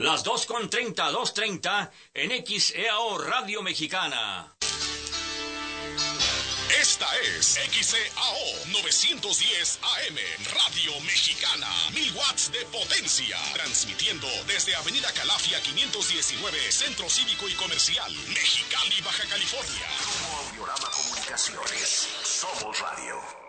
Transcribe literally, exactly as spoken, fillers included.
Las dos con treinta, dos treinta en X E A O Radio Mexicana. Esta es X E A O novecientos diez A M, Radio Mexicana, mil watts de potencia, transmitiendo desde Avenida Calafia quinientos diecinueve, Centro Cívico y Comercial, Mexicali, Baja California. Grupo Audiorama Comunicaciones, somos radio.